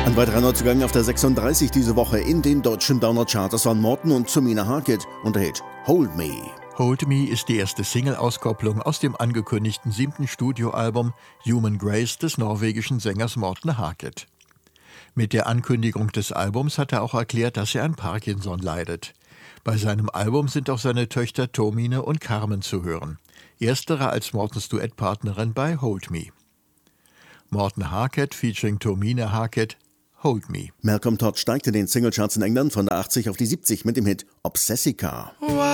Ein weiterer Neuzugang auf der 36 diese Woche in den deutschen Downer Charts waren Morten und Tomine Harket und der Hit Hold Me. Hold Me ist die erste Single-Auskopplung aus dem angekündigten 7. Studioalbum Human Grace des norwegischen Sängers Morten Harket. Mit der Ankündigung des Albums hat er auch erklärt, dass er an Parkinson leidet. Bei seinem Album sind auch seine Töchter Tomine und Carmen zu hören. Erstere als Mortens Duettpartnerin bei Hold Me. Morten Harket featuring Tomine Harket, Hold Me. Malcolm Todd steigt in den Singlecharts in England von der 80 auf die 70 mit dem Hit Obsessica. Why